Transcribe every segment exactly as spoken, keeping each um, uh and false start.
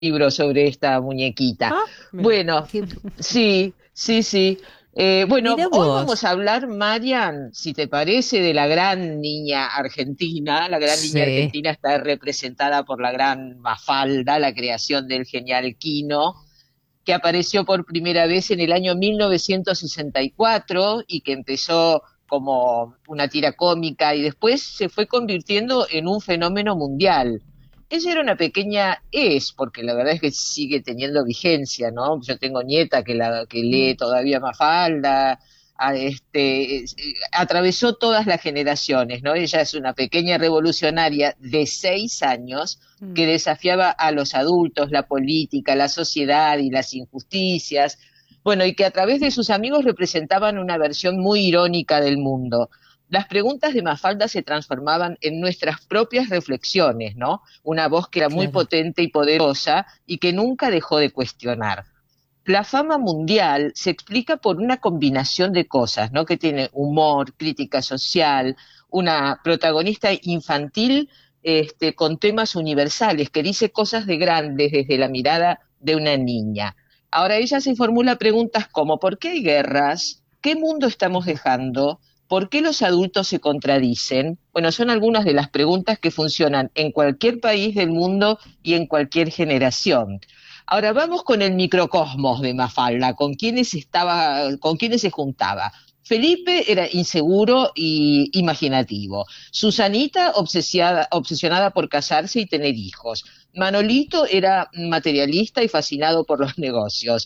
libro sobre esta muñequita. Ah, mira, Bueno, qué- sí, sí, sí. Eh, bueno, mira hoy vamos vos. a hablar, Marian, si te parece, de la gran niña argentina. La gran niña Sí. argentina está representada por la gran Mafalda, la creación del genial Quino, que apareció por primera vez en el año mil novecientos sesenta y cuatro y que empezó como una tira cómica y después se fue convirtiendo en un fenómeno mundial. Ella era una pequeña, es, porque la verdad es que sigue teniendo vigencia, ¿no? Yo tengo nieta que, la, que lee Mm, todavía Mafalda, a este, es- eh, atravesó todas las generaciones, ¿no? Ella es una pequeña revolucionaria de seis años que mm, desafiaba a los adultos, la política, la sociedad y las injusticias, bueno, y que a través de sus amigos representaban una versión muy irónica del mundo. Las preguntas de Mafalda se transformaban en nuestras propias reflexiones, ¿no? Una voz que era muy claro. potente y poderosa y que nunca dejó de cuestionar. La fama mundial se explica por una combinación de cosas, ¿no? Que tiene humor, crítica social, una protagonista infantil este, con temas universales, que dice cosas de grandes desde la mirada de una niña. Ahora ella se formula preguntas como ¿por qué hay guerras? ¿Qué mundo estamos dejando? ¿Por qué los adultos se contradicen? Bueno, son algunas de las preguntas que funcionan en cualquier país del mundo y en cualquier generación. Ahora vamos con el microcosmos de Mafalda, con quienes estaba, con quienes se juntaba. Felipe era inseguro y imaginativo. Susanita obsesiada- obsesionada por casarse y tener hijos. Manolito era materialista y fascinado por los negocios.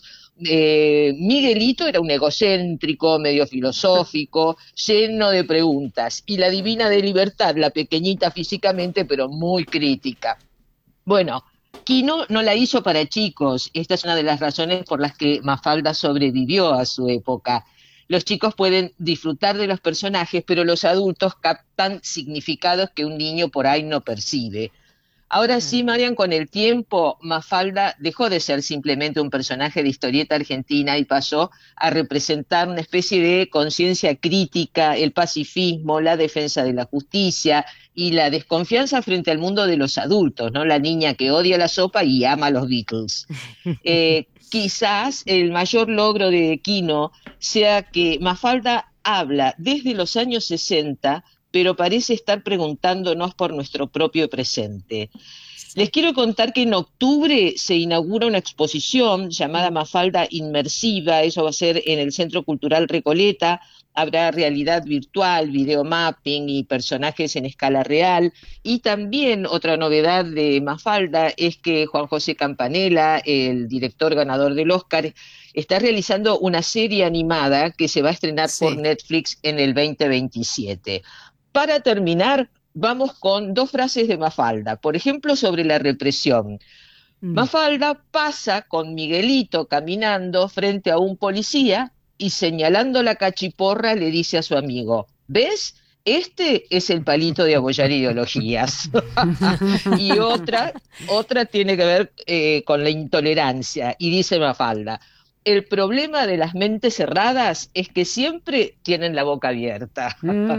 Eh, Miguelito era un egocéntrico, medio filosófico, lleno de preguntas. Y la divina de Libertad, la pequeñita físicamente, pero muy crítica. Bueno, Quino no la hizo para chicos. Esta es una de las razones por las que Mafalda sobrevivió a su época. Los chicos pueden disfrutar de los personajes, pero los adultos captan significados que un niño por ahí no percibe. Ahora sí, Claro. Marian, con el tiempo, Mafalda dejó de ser simplemente un personaje de historieta argentina y pasó a representar una especie de conciencia crítica, el pacifismo, la defensa de la justicia y la desconfianza frente al mundo de los adultos, ¿no? La niña que odia la sopa y ama a los Beatles. Eh, quizás el mayor logro de Quino sea que Mafalda habla desde los años sesenta, pero parece estar preguntándonos por nuestro propio presente. Les Sí. quiero contar que en octubre se inaugura una exposición llamada Mm, Mafalda Inmersiva, eso va a ser en el Centro Cultural Recoleta, habrá realidad virtual, videomapping y personajes en escala real. Y también otra novedad de Mafalda es que Juan José Campanella, el director ganador del Oscar, está realizando una serie animada que se va a estrenar por sí. Netflix en el veinte veintisiete. Para terminar, vamos con dos frases de Mafalda. Por ejemplo, sobre la represión. Mm. Mafalda pasa con Miguelito caminando frente a un policía y señalando la cachiporra le dice a su amigo, ¿ves? Este es el palito de apoyar ideologías. Y otra, otra tiene que ver eh, con la intolerancia. Y dice Mafalda, el problema de las mentes cerradas es que siempre tienen la boca abierta.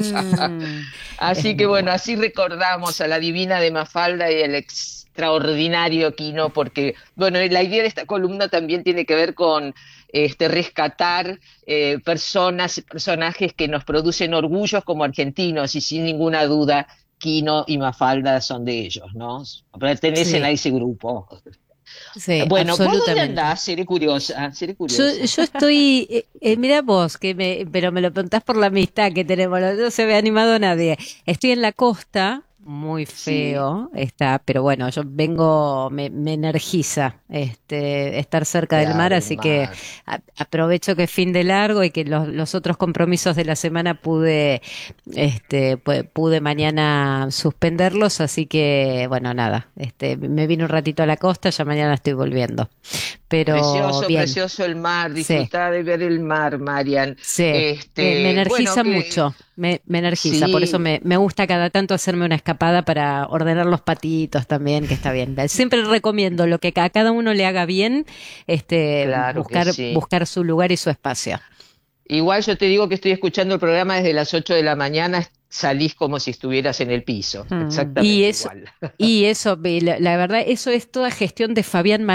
Mm, es Así que muy bueno, bueno. así recordamos a la divina de Mafalda y el extraordinario Quino, porque bueno, la idea de esta columna también tiene que ver con este, rescatar eh, personas, personajes que nos producen orgullos como argentinos y sin ninguna duda Quino y Mafalda son de ellos, ¿no? Pertenecen a Sí, ese grupo. sí, Bueno, ¿vos dónde absolutamente. andás? Seré curiosa, seré Yo, curiosa. yo estoy, eh, eh, mira vos, que me, pero me lo preguntás por la amistad que tenemos, no no se ve animado nadie. Estoy en la costa, muy Sí, feo está, pero bueno, yo vengo, me, me energiza este, estar cerca del mar, claro, el así que mar. a- aprovecho que es fin de largo y que los, los otros compromisos de la semana pude, este, pu- pude mañana suspenderlos, así que bueno, nada, este, me vine un ratito a la costa, ya mañana estoy volviendo. Pero Precioso, bien. precioso el mar, Sí, disfrutar de ver el mar, Marian. sí, me, me Este, bueno, energiza que mucho, me, me energiza, por eso sí, me, me gusta cada tanto hacerme una escapada para ordenar los patitos también, que está bien. Siempre recomiendo lo que a cada uno le haga bien, este, claro que buscar, sí. buscar su lugar y su espacio. Igual yo te digo que estoy escuchando el programa desde las ocho de la mañana, salís como si estuvieras en el piso, Mm. Y exactamente eso, igual. y eso, la, la verdad, eso es toda gestión de Fabián